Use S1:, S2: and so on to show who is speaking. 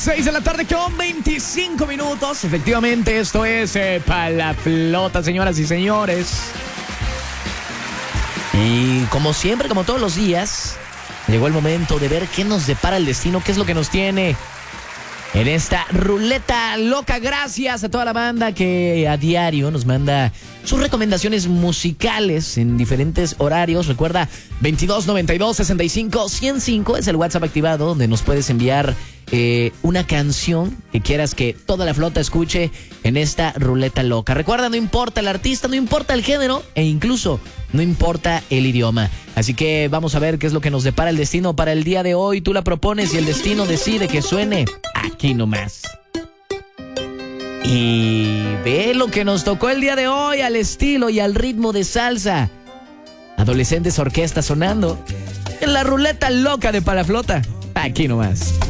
S1: 6 de la tarde con 25 minutos. Efectivamente, esto es Palaflota, señoras y señores. Y como siempre, como todos los días, llegó el momento de ver qué nos depara el destino, qué es lo que nos tiene en esta ruleta loca. Gracias a toda la banda que a diario nos manda sus recomendaciones musicales en diferentes horarios. Recuerda, 22 92 65 105 es el WhatsApp activado donde nos puedes enviar una canción que quieras que toda la flota escuche en esta ruleta loca. Recuerda, no importa el artista, no importa el género e incluso no importa el idioma. Así que vamos a ver qué es lo que nos depara el destino para el día de hoy. Tú la propones y el destino decide que suene aquí nomás. Y ve lo que nos tocó el día de hoy al estilo y al ritmo de salsa. Adolescentes Orquesta sonando en la ruleta loca de Palaflota. Aquí nomás.